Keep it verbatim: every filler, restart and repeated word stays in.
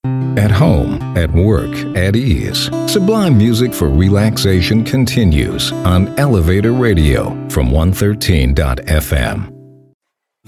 At home, at work, at ease, Sublime Music for Relaxation continues on Elevator Radio from one thirteen dot F M.